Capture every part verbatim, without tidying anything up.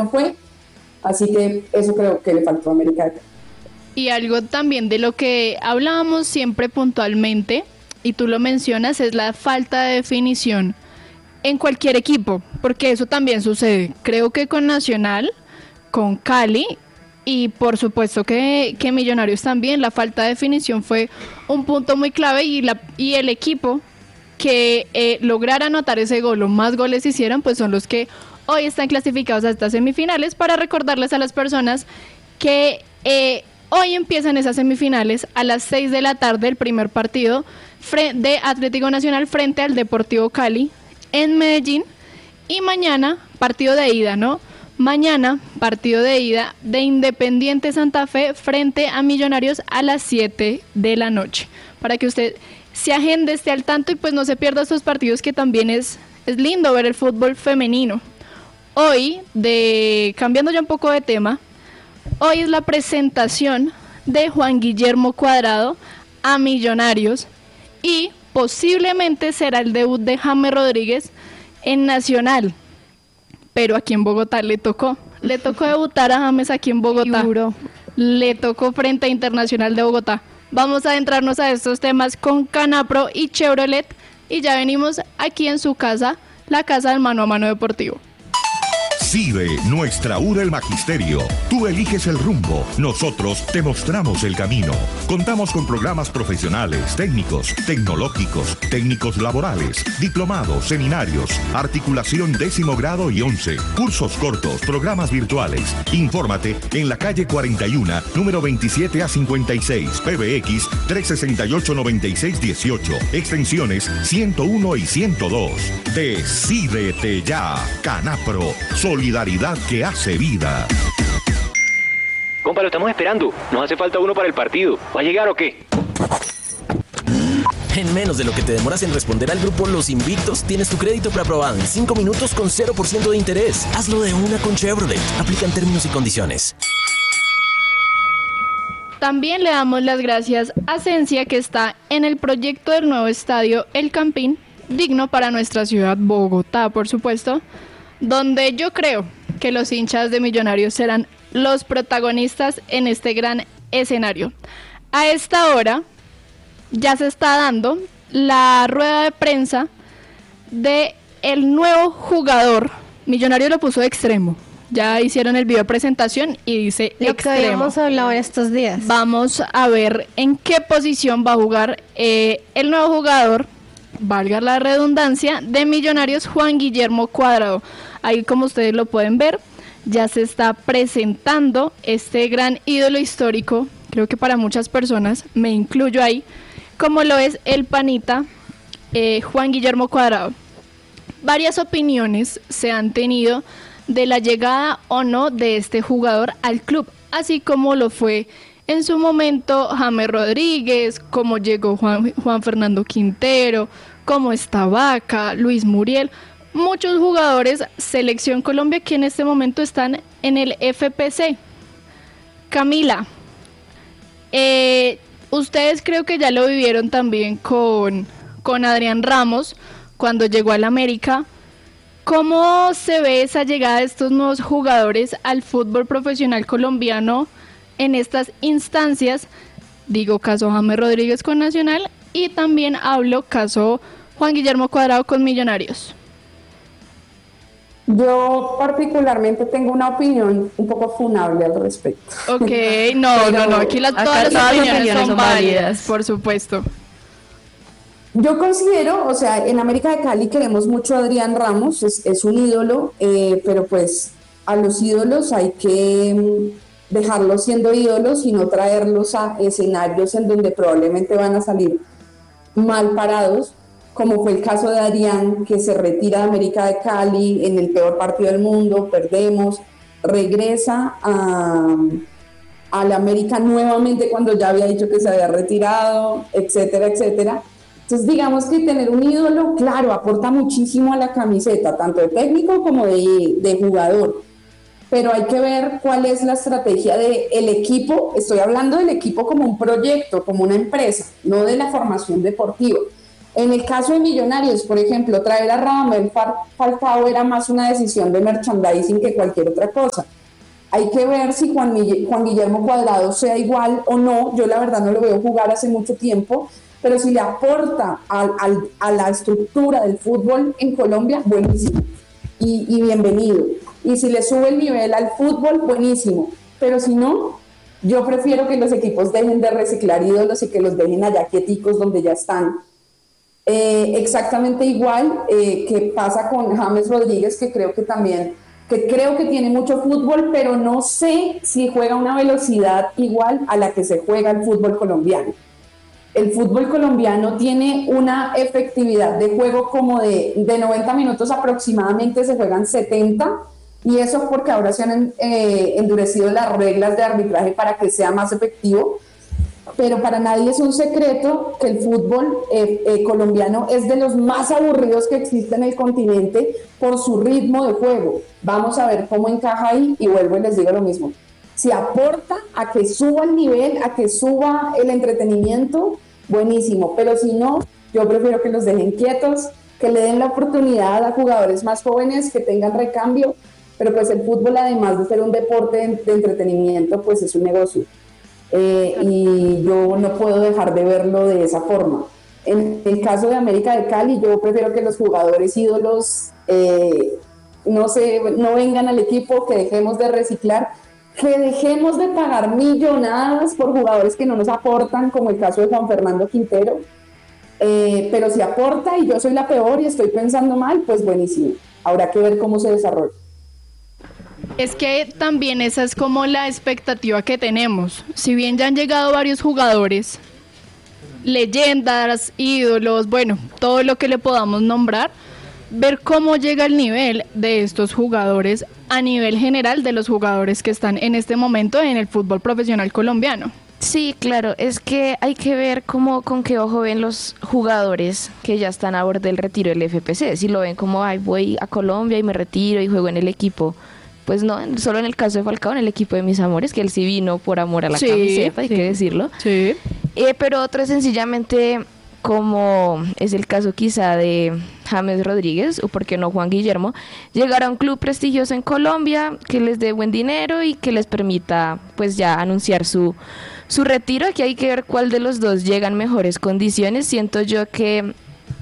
no fue, así que eso creo que le faltó a América de Cali. Y algo también de lo que hablábamos siempre puntualmente, y tú lo mencionas, es la falta de definición en cualquier equipo, porque eso también sucede. Creo que con Nacional, con Cali y por supuesto que, que Millonarios también, la falta de definición fue un punto muy clave y, la, y el equipo que eh, lograra anotar ese gol o más goles hicieron, pues son los que hoy están clasificados a estas semifinales, para recordarles a las personas que eh, hoy empiezan esas semifinales a las seis de la tarde, el primer partido de Atlético Nacional frente al Deportivo Cali en Medellín, y mañana partido de ida, ¿no? Mañana partido de ida de Independiente Santa Fe frente a Millonarios a las siete de la noche, para que usted se agende, esté al tanto y pues no se pierda estos partidos, que también es, es lindo ver el fútbol femenino. Hoy, de cambiando ya un poco de tema, hoy es la presentación de Juan Guillermo Cuadrado a Millonarios y posiblemente será el debut de James Rodríguez en Nacional, pero aquí en Bogotá le tocó, le tocó debutar a James aquí en Bogotá, le tocó frente a Internacional de Bogotá. Vamos a adentrarnos a estos temas con Canapro y Chevrolet y ya venimos aquí en su casa, la casa del Mano a Mano Deportivo. CIDE, nuestra U del Magisterio. Tú eliges el rumbo, nosotros te mostramos el camino. Contamos con programas profesionales, técnicos, tecnológicos, técnicos laborales, diplomados, seminarios, articulación décimo grado y once, cursos cortos, programas virtuales. Infórmate en la calle cuarenta y uno, número veintisiete a cincuenta y seis, P B X trescientos sesenta y ocho, noventa y seis dieciocho, extensiones ciento uno y ciento dos. Decídete ya, Canapro. Solidaridad que hace vida. Compa, lo estamos esperando. Nos hace falta uno para el partido. ¿Va a llegar o qué? En menos de lo que te demoras en responder al grupo Los Invictos, tienes tu crédito preaprobado en cinco minutos con cero por ciento de interés. Hazlo de una con Chevrolet. Aplican términos y condiciones. También le damos las gracias a Sensia, que está en el proyecto del nuevo estadio El Campín, digno para nuestra ciudad Bogotá, por supuesto, donde yo creo que los hinchas de Millonarios serán los protagonistas en este gran escenario. A esta hora ya se está dando la rueda de prensa de el nuevo jugador. Millonarios lo puso de extremo. Ya hicieron el video de presentación y dice lo extremo. que habíamos hablado en estos días. Vamos a ver en qué posición va a jugar eh, el nuevo jugador, valga la redundancia, de Millonarios, Juan Guillermo Cuadrado. Ahí, como ustedes lo pueden ver, ya se está presentando este gran ídolo histórico, creo que para muchas personas, me incluyo ahí, como lo es el panita eh, Juan Guillermo Cuadrado. Varias opiniones se han tenido de la llegada o no de este jugador al club, así como lo fue en su momento James Rodríguez, como llegó Juan, Juan Fernando Quintero, como está Vaca, Luis Muriel, muchos jugadores Selección Colombia que en este momento están en el F P C. Camila, eh, ustedes creo que ya lo vivieron también con, con Adrián Ramos cuando llegó al América. ¿Cómo se ve esa llegada de estos nuevos jugadores al fútbol profesional colombiano en estas instancias? Digo, caso James Rodríguez con Nacional y también hablo caso Juan Guillermo Cuadrado con Millonarios. Yo particularmente tengo una opinión un poco funable al respecto. Ok, no, Pero no, no, aquí las, todas las opiniones, opiniones son válidas, válidas, por supuesto. Yo considero, o sea, en América de Cali queremos mucho a Adrián Ramos, es, es un ídolo, eh, pero pues a los ídolos hay que dejarlos siendo ídolos y no traerlos a escenarios en donde probablemente van a salir mal parados, como fue el caso de Adrián, que se retira de América de Cali en el peor partido del mundo, perdemos, regresa a, a la América nuevamente cuando ya había dicho que se había retirado, etcétera, etcétera. Entonces digamos que tener un ídolo, claro, aporta muchísimo a la camiseta, tanto de técnico como de, de jugador, pero hay que ver cuál es la estrategia del equipo. Estoy hablando del equipo como un proyecto, como una empresa, no de la formación deportiva. En el caso de Millonarios, por ejemplo, traer a Radamel Falcao era más una decisión de merchandising que cualquier otra cosa. Hay que ver si Juan, Miguel, Juan Guillermo Cuadrado sea igual o no. Yo la verdad no lo veo jugar hace mucho tiempo, pero si le aporta a, a, a la estructura del fútbol en Colombia, buenísimo y, y bienvenido. Y si le sube el nivel al fútbol, buenísimo. Pero si no, yo prefiero que los equipos dejen de reciclar ídolos y que los dejen allá quieticos donde ya están. Eh, exactamente igual eh, que pasa con James Rodríguez, que creo que también... que creo que tiene mucho fútbol, pero no sé si juega a una velocidad igual a la que se juega el fútbol colombiano. El fútbol colombiano tiene una efectividad de juego como de, de noventa minutos aproximadamente, se juegan setenta, y eso porque ahora se han eh, endurecido las reglas de arbitraje para que sea más efectivo, pero para nadie es un secreto que el fútbol eh, eh, colombiano es de los más aburridos que existe en el continente por su ritmo de juego. Vamos a ver cómo encaja ahí, y vuelvo y les digo lo mismo. Si aporta a que suba el nivel, a que suba el entretenimiento, buenísimo, pero si no, yo prefiero que los dejen quietos, que le den la oportunidad a jugadores más jóvenes, que tengan recambio, pero pues el fútbol, además de ser un deporte de, de entretenimiento, pues es un negocio. Eh, y yo no puedo dejar de verlo de esa forma. En el caso de América de Cali, yo prefiero que los jugadores ídolos eh, no, se, no vengan al equipo, que dejemos de reciclar, que dejemos de pagar millonadas por jugadores que no nos aportan, como el caso de Juan Fernando Quintero, eh, pero si aporta y yo soy la peor y estoy pensando mal, pues buenísimo, habrá que ver cómo se desarrolla. Es que también esa es como la expectativa que tenemos. Si bien ya han llegado varios jugadores, leyendas, ídolos, bueno, todo lo que le podamos nombrar, ver cómo llega el nivel de estos jugadores a nivel general de los jugadores que están en este momento en el fútbol profesional colombiano. Sí, claro, es que hay que ver cómo, con qué ojo ven los jugadores que ya están a borde del retiro del F P C. Si lo ven como, ay, voy a Colombia y me retiro y juego en el equipo. Pues no, solo en el caso de Falcao, en el equipo de mis amores, que él sí vino por amor a la sí, camiseta, hay sí. que decirlo. Sí. Eh, pero otro sencillamente, como es el caso quizá de James Rodríguez, o por qué no Juan Guillermo, llegar a un club prestigioso en Colombia, que les dé buen dinero y que les permita pues ya anunciar su, su retiro. Aquí hay que ver cuál de los dos llega en mejores condiciones. Siento yo que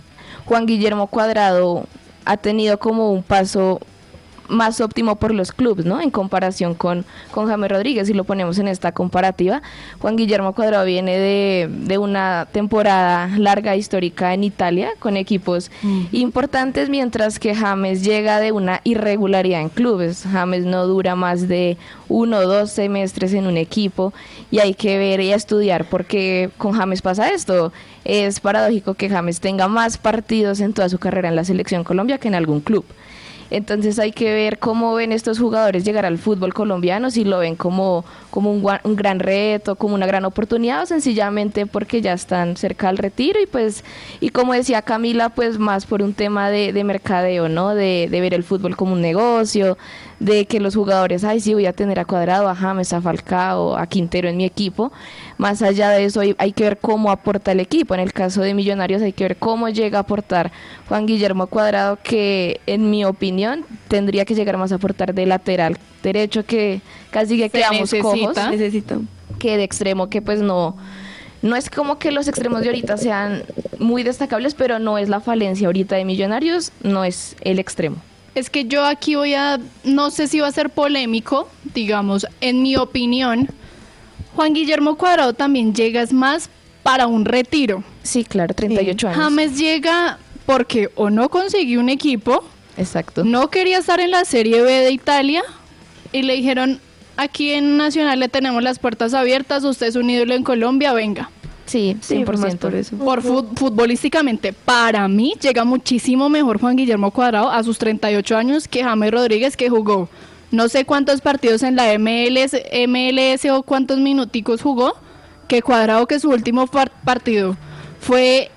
Juan Guillermo Cuadrado ha tenido como un paso más óptimo por los clubes, ¿no? En comparación con, con James Rodríguez, si lo ponemos en esta comparativa. Juan Guillermo Cuadrado viene de, de una temporada larga, histórica en Italia, con equipos mm. importantes, mientras que James llega de una irregularidad en clubes. James no dura más de uno o dos semestres en un equipo, y hay que ver y estudiar por qué con James pasa esto. Es paradójico que James tenga más partidos en toda su carrera en la Selección Colombia que en algún club. Entonces hay que ver cómo ven estos jugadores llegar al fútbol colombiano, si lo ven como, como un, un gran reto, como una gran oportunidad, o sencillamente porque ya están cerca del retiro, y pues, y como decía Camila, pues más por un tema de, de mercadeo, ¿no? De, de ver el fútbol como un negocio, de que los jugadores, ay sí, voy a tener a Cuadrado, a James, a Falcao, a Quintero en mi equipo. Más allá de eso, hay, hay que ver cómo aporta el equipo. En el caso de Millonarios hay que ver cómo llega a aportar Juan Guillermo Cuadrado, que en mi opinión tendría que llegar más a aportar de lateral derecho, que casi que quedamos cojos, necesito. que de extremo, que pues no... No es como que los extremos de ahorita sean muy destacables, pero no es la falencia ahorita de Millonarios, no es el extremo. Es que yo aquí voy a, no sé si va a ser polémico, digamos, en mi opinión, Juan Guillermo Cuadrado también llega más para un retiro. Sí, claro, treinta y ocho sí. años. James llega porque o no consiguió un equipo, exacto, no quería estar en la Serie B de Italia, y le dijeron, aquí en Nacional le tenemos las puertas abiertas, usted es un ídolo en Colombia, venga. Sí, cien por ciento. Sí, por eso. Por fut- futbolísticamente, para mí, llega muchísimo mejor Juan Guillermo Cuadrado a sus treinta y ocho años que James Rodríguez, que jugó no sé cuántos partidos en la M L S, M L S o cuántos minuticos jugó, que Cuadrado, que su último par- partido fue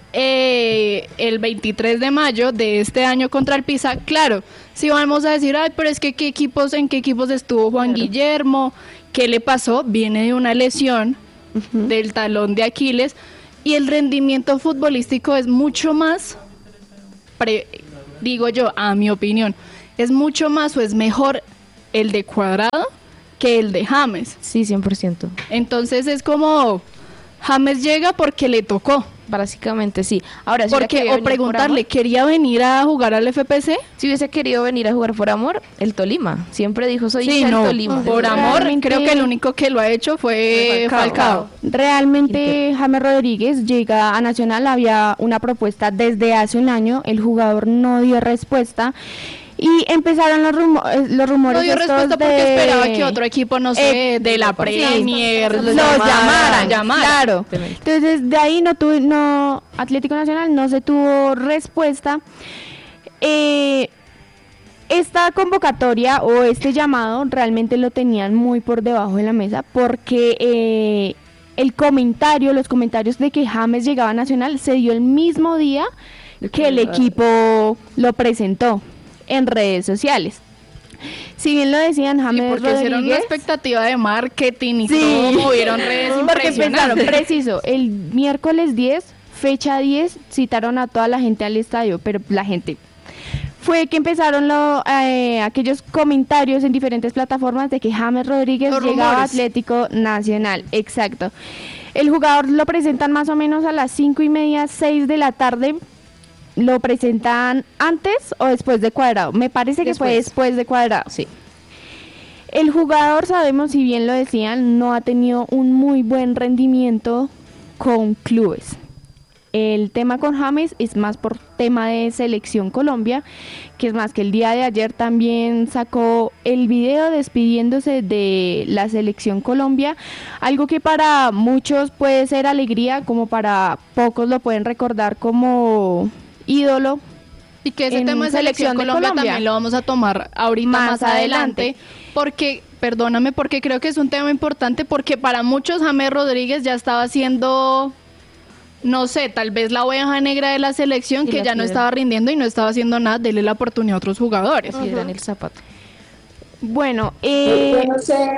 eh, el veintitrés de mayo de este año contra el Pisa. Claro, si vamos a decir, ay, pero es que ¿qué equipos, en qué equipos estuvo Juan claro. Guillermo? ¿Qué le pasó? Viene de una lesión uh-huh. del talón de Aquiles, y el rendimiento futbolístico es mucho más, pre, digo yo, a mi opinión, es mucho más o es mejor el de Cuadrado que el de James. Sí, cien por ciento. Entonces es como, James llega porque le tocó. Básicamente sí. Ahora, si porque, o preguntarle, ¿quería venir a jugar al F P C? Si hubiese querido venir a jugar por amor, el Tolima. Siempre dijo, soy sí, el no, Tolima. Por amor, realmente, creo que el único que lo ha hecho fue Falcao. Falcao. Realmente James Rodríguez llega a Nacional, había una propuesta desde hace un año, el jugador no dio respuesta. Y empezaron los, rumo los rumores. No dio respuesta de... porque esperaba que otro equipo, no sé, eh, de la Premier, los llamaran, llamaran. Claro. Entonces, de ahí no tuvo, no, Atlético Nacional no se tuvo respuesta. Eh, esta convocatoria o este llamado realmente lo tenían muy por debajo de la mesa porque eh, el comentario, los comentarios de que James llegaba a Nacional se dio el mismo día que el equipo lo presentó en redes sociales. Si bien lo decían James Rodríguez, porque hicieron una expectativa de marketing y sí. todo, movieron redes porque pensaron, preciso, el miércoles diez, fecha diez, citaron a toda la gente al estadio, pero la gente fue que empezaron lo, eh, aquellos comentarios en diferentes plataformas de que James Rodríguez Los llegaba rumores. a Atlético Nacional, exacto. El jugador lo presentan más o menos a las cinco y media, seis de la tarde. ¿Lo presentan antes o después de Cuadrado? Me parece que después. fue después de Cuadrado. Sí. El jugador, sabemos, si bien lo decían, no ha tenido un muy buen rendimiento con clubes. El tema con James es más por tema de Selección Colombia, que es más que el día de ayer también sacó el video despidiéndose de la Selección Colombia, algo que para muchos puede ser alegría, como para pocos lo pueden recordar como ídolo. Y que ese tema de Selección, selección de Colombia, Colombia también lo vamos a tomar ahorita más, más adelante, adelante, porque, perdóname, porque creo que es un tema importante, porque para muchos James Rodríguez ya estaba siendo, no sé, tal vez la oveja negra de la selección, y que ya no estaba rindiendo y no estaba haciendo nada, dele la oportunidad a otros jugadores. Uh-huh. Y dan el zapato. Bueno, eh... Yo no sé...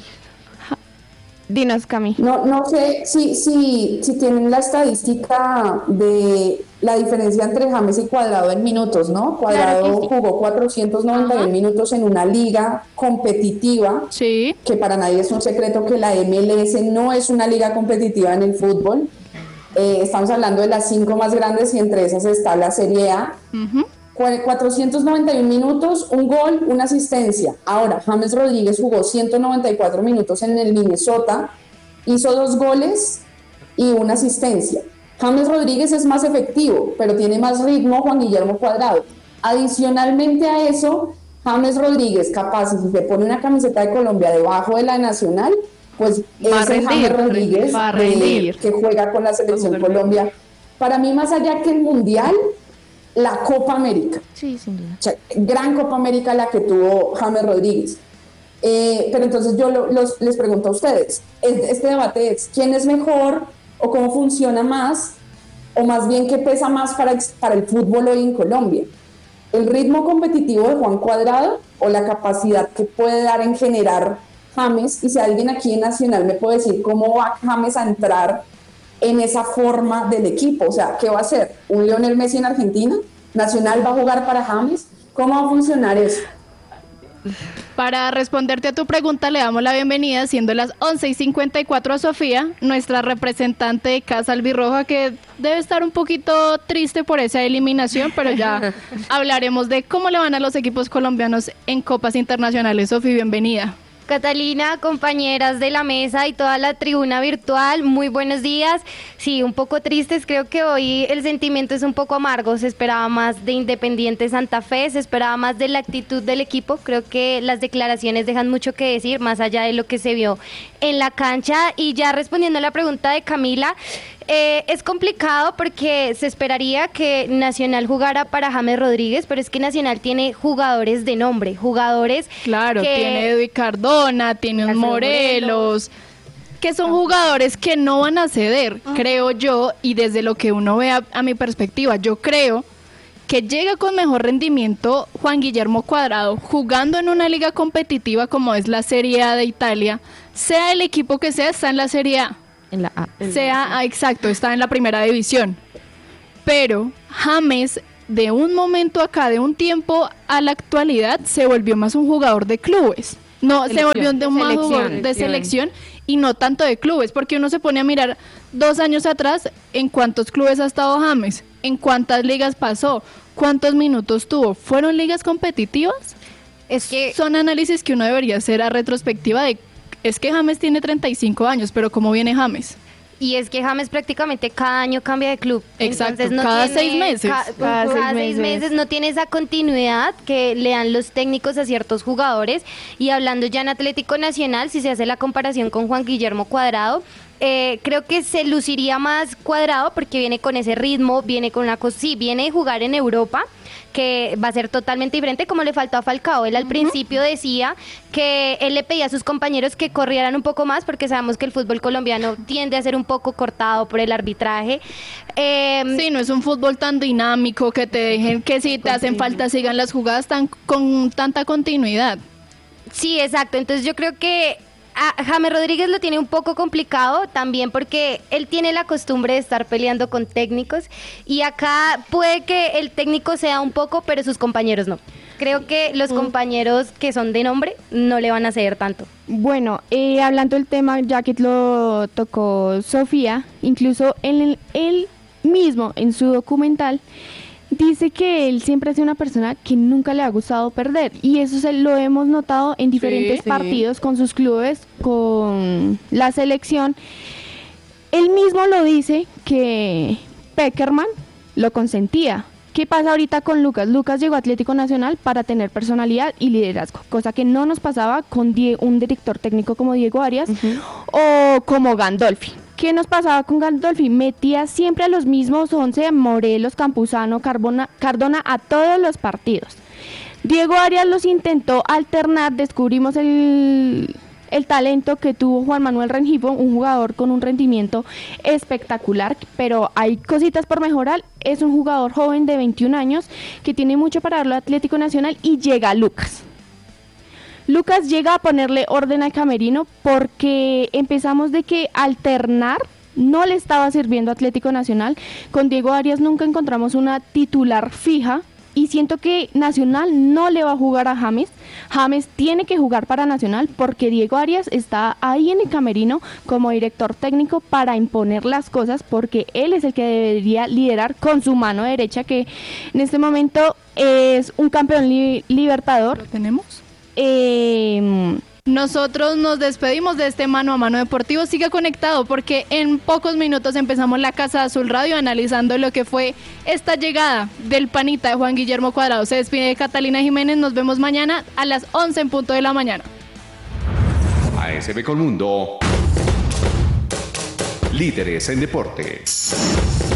Dinos, Cami. No, no sé si, si, si tienen la estadística de la diferencia entre James y Cuadrado en minutos, ¿no? Cuadrado claro sí. jugó cuatrocientos noventa y uno minutos en una liga competitiva, sí. que para nadie es un secreto que la M L S no es una liga competitiva en el fútbol. Eh, estamos hablando de las cinco más grandes y entre esas está la Serie A. Uh-huh. cuatrocientos noventa y uno minutos, un gol, una asistencia. Ahora, James Rodríguez jugó ciento noventa y cuatro minutos en el Minnesota, hizo dos goles y una asistencia. James Rodríguez es más efectivo, pero tiene más ritmo Juan Guillermo Cuadrado. Adicionalmente a eso, James Rodríguez, capaz, si se pone una camiseta de Colombia debajo de la nacional, pues va es el James Rodríguez de, que juega con la Selección Colombia. Para mí, más allá que el Mundial, la Copa América. Sí, sin duda. O sea, gran Copa América la que tuvo James Rodríguez. Eh, pero entonces yo lo, los, les pregunto a ustedes, este debate es, ¿quién es mejor o cómo funciona más? O más bien, ¿qué pesa más para, para el fútbol hoy en Colombia? ¿El ritmo competitivo de Juan Cuadrado o la capacidad que puede dar en generar James? Y si alguien aquí en Nacional me puede decir cómo va James a entrar en esa forma del equipo, o sea, ¿qué va a hacer? ¿Un Lionel Messi en Argentina? ¿Nacional va a jugar para James? ¿Cómo va a funcionar eso? Para responderte a tu pregunta, le damos la bienvenida, siendo las once y cincuenta y cuatro, a Sofía, nuestra representante de Casa Albirroja, que debe estar un poquito triste por esa eliminación, pero ya hablaremos de cómo le van a los equipos colombianos en copas internacionales. Sofía, bienvenida. Catalina, compañeras de la mesa y toda la tribuna virtual, muy buenos días. Sí, un poco tristes, creo que hoy el sentimiento es un poco amargo. Se esperaba más de Independiente Santa Fe, se esperaba más de la actitud del equipo. Creo que las declaraciones dejan mucho que decir, más allá de lo que se vio en la cancha. Y ya respondiendo a la pregunta de Camila, Eh, es complicado porque se esperaría que Nacional jugara para James Rodríguez, pero es que Nacional tiene jugadores de nombre, jugadores Claro, que... tiene Edwin Cardona, tiene un Morelos, que son jugadores que no van a ceder, uh-huh. creo yo, y desde lo que uno ve a, a mi perspectiva, yo creo que llega con mejor rendimiento Juan Guillermo Cuadrado jugando en una liga competitiva como es la Serie A de Italia, sea el equipo que sea, está en la Serie A. en la A. Sea, ah, exacto, está en la primera división. Pero James, de un momento acá, de un tiempo a la actualidad, se volvió más un jugador de clubes. No, Selección. se volvió de un más Selección. jugador de selección y no tanto de clubes, porque uno se pone a mirar dos años atrás en cuántos clubes ha estado James, en cuántas ligas pasó, cuántos minutos tuvo. ¿Fueron ligas competitivas? Es que Son análisis que uno debería hacer a retrospectiva de, es que James tiene treinta y cinco años, pero ¿cómo viene James? Y es que James prácticamente cada año cambia de club. Exacto, Entonces, no cada tiene- seis meses. ca- Cada cada, seis seis meses. meses no tiene esa continuidad que le dan los técnicos a ciertos jugadores. Y hablando ya en Atlético Nacional, si se hace la comparación con Juan Guillermo Cuadrado, eh, creo que se luciría más Cuadrado porque viene con ese ritmo, viene con una cosa, sí, viene de jugar en Europa, que va a ser totalmente diferente, como le faltó a Falcao. Él al principio decía que él le pedía a sus compañeros que corrieran un poco más porque sabemos que el fútbol colombiano tiende a ser un poco cortado por el arbitraje. Eh, Sí, no es un fútbol tan dinámico que te dejen que si te hacen falta sigan las jugadas tan con tanta continuidad. Sí, exacto. Entonces yo creo que a James Rodríguez lo tiene un poco complicado también porque él tiene la costumbre de estar peleando con técnicos y acá puede que el técnico sea un poco, pero sus compañeros no. Creo que los compañeros que son de nombre no le van a ceder tanto. Bueno, eh, hablando del tema, ya que lo tocó Sofía, incluso él, él mismo en su documental dice que él siempre ha sido una persona que nunca le ha gustado perder y eso se lo hemos notado en diferentes Sí. partidos con sus clubes, con la selección. Él mismo lo dice que Peckerman lo consentía. ¿Qué pasa ahorita con Lucas? Lucas llegó a Atlético Nacional para tener personalidad y liderazgo, cosa que no nos pasaba con Die- un director técnico como Diego Arias o como Gandolfi. ¿Qué nos pasaba con Gandolfi? Metía siempre a los mismos once, Morelos, Campuzano, Carbona, Cardona, a todos los partidos. Diego Arias los intentó alternar, descubrimos el, el talento que tuvo Juan Manuel Rengifo, un jugador con un rendimiento espectacular, pero hay cositas por mejorar. Es un jugador joven de veintiún años que tiene mucho para darlo a Atlético Nacional y llega Lucas. Lucas llega a ponerle orden al camerino porque empezamos de que alternar no le estaba sirviendo a Atlético Nacional. Con Diego Arias nunca encontramos una titular fija y siento que Nacional no le va a jugar a James. James tiene que jugar para Nacional porque Diego Arias está ahí en el camerino como director técnico para imponer las cosas porque él es el que debería liderar con su mano derecha, que en este momento es un campeón li- libertador. ¿Lo tenemos? Eh, Nosotros nos despedimos de este Mano a Mano Deportivo. Sigue conectado porque en pocos minutos empezamos la Casa Azul Radio analizando lo que fue esta llegada del panita de Juan Guillermo Cuadrado. Se despide Catalina Jiménez. Nos vemos mañana a las once en punto de la mañana. A S B Colmundo. Líderes en deportes.